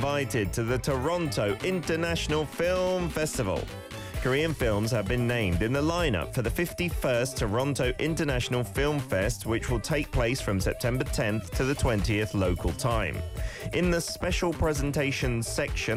invited to the Toronto International Film Festival. Korean films have been named in the lineup for the 51st Toronto International Film Fest, which will take place from September 10th to the 20th local time. In the special presentations section,